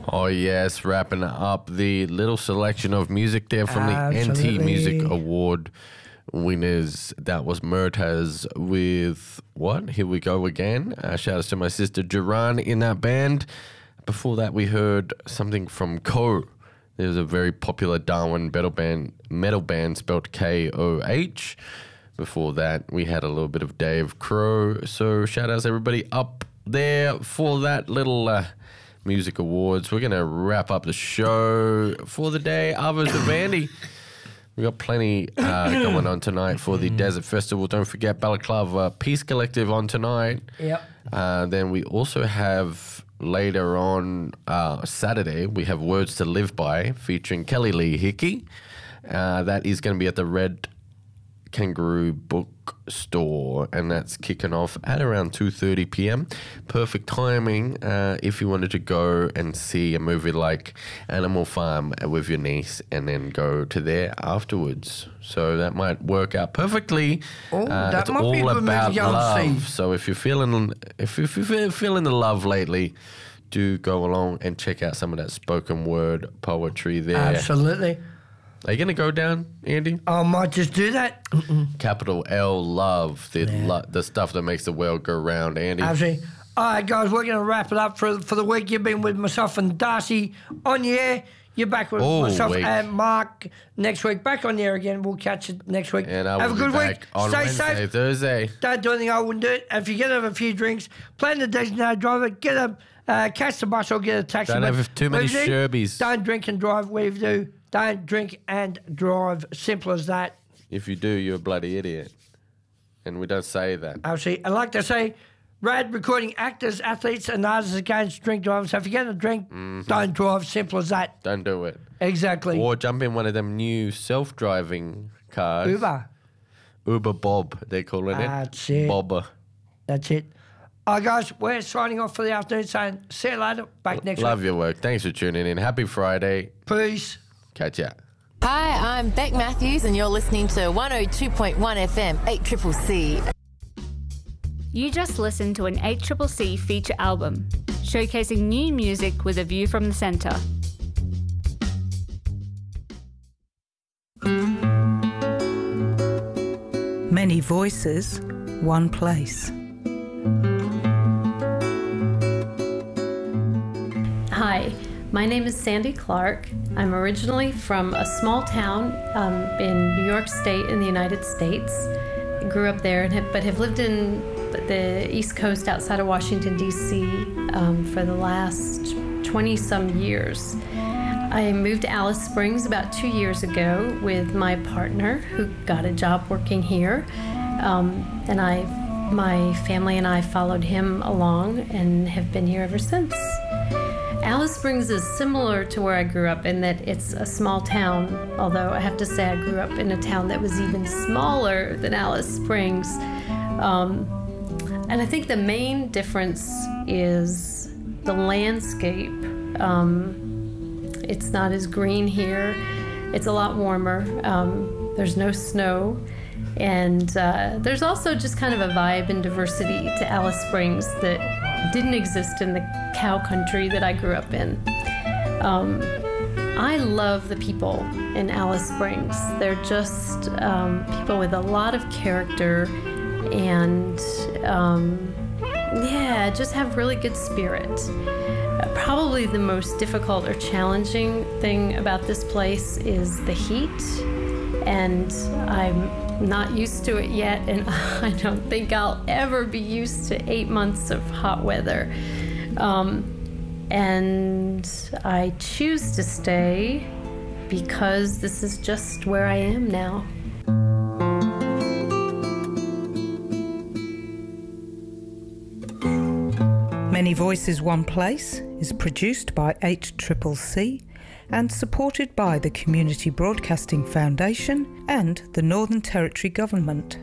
Oh, yes, wrapping up the little selection of music there from the NT Music Award winners. That was Murtaz with what? Here We Go Again. Shout out to my sister Duran in that band. Before that, we heard something from Koh. There's a very popular Darwin metal band spelled K-O-H. Before that, we had a little bit of Dave Crow. So shout outs everybody up there for that little music awards. We're going to wrap up the show for the day. Others of Andy. We've got plenty going on tonight for the Desert Festival. Don't forget Balaclava Peace Collective on tonight. Yep. Then we also have later on Saturday, we have Words to Live By featuring Kelly Lee Hickey. That is going to be at the Red Kangaroo Bookstore, and that's kicking off at around 2:30 p.m. Perfect timing if you wanted to go and see a movie like Animal Farm with your niece and then go to there afterwards. So that might work out perfectly. It's all about love. So if you're feeling the love lately, do go along and check out some of that spoken word poetry there. Absolutely. Are you going to go down, Andy? I might just do that. Capital L, love, the stuff that makes the world go round, Andy. Absolutely. All right, guys, we're going to wrap it up for the week. You've been with myself and Darcy on the air. You're back with myself and Mark next week. Back on the air again. We'll catch you next week. And I will Have a good week. On Stay Wednesday, safe. Thursday. Don't do anything I wouldn't do it. And if you get over a few drinks, plan the designated driver, get a catch the bus or get a taxi. Don't have too many Sherbies. Don't drink and drive. Whatever you do, don't drink and drive. Simple as that. If you do, you're a bloody idiot. And we don't say that. Absolutely. And like they say, Rad recording actors, athletes, and artists against drink driving. So if you're going to drink, don't drive. Simple as that. Don't do it. Exactly. Or jump in one of them new self-driving cars. Uber Bob, they're calling it. That's it. Bobber. That's it. All right, guys, we're signing off for the afternoon, saying see you later. Back next week. Love your work. Thanks for tuning in. Happy Friday. Peace. Catch ya. Hi, I'm Beck Matthews, and you're listening to 102.1 FM, 8CCC. You just listened to an 8CCC feature album, showcasing new music with a view from the centre. Many voices, one place. Hi, my name is Sandy Clark. I'm originally from a small town in New York State in the United States. I grew up there but have lived in the East Coast outside of Washington, D.C. For the last 20-some years. I moved to Alice Springs about 2 years ago with my partner who got a job working here. And my family and I followed him along and have been here ever since. Alice Springs is similar to where I grew up in that it's a small town, although I have to say I grew up in a town that was even smaller than Alice Springs. And I think the main difference is the landscape. It's not as green here. It's a lot warmer. There's no snow. And there's also just kind of a vibe and diversity to Alice Springs that didn't exist in the cow country that I grew up in. I love the people in Alice Springs. They're just people with a lot of character and just have really good spirit. Probably the most difficult or challenging thing about this place is the heat, and I'm not used to it yet, and I don't think I'll ever be used to 8 months of hot weather. And I choose to stay because this is just where I am now. Many Voices, One Place is produced by 8CCC and supported by the Community Broadcasting Foundation and the Northern Territory Government.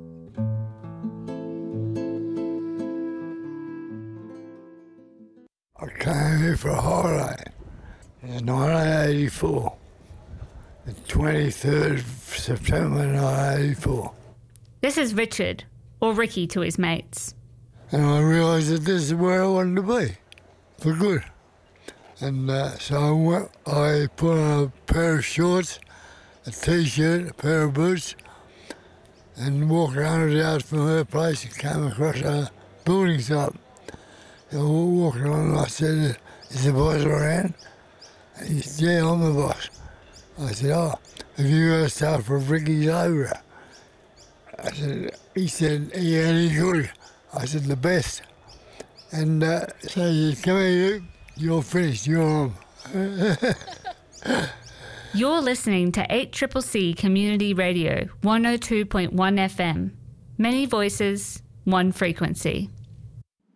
I came here for a holiday in 1984, the 23rd of September 1984. This is Richard, or Ricky to his mates. And I realised that this is where I wanted to be, for good. And so I put on a pair of shorts, a T-shirt, a pair of boots, and walked around the house from her place and came across a building site. So I walked on and I said, "Is the boss around?" And he said, "Yeah, I'm the boss." I said, "Oh, have you ever started for Ricky's over?" He said, "Yeah, any good?" I said, "The best." And so he said, "Come here, you're finished, you're on." You're listening to 8CCC Community Radio, 102.1 FM. Many voices, one frequency.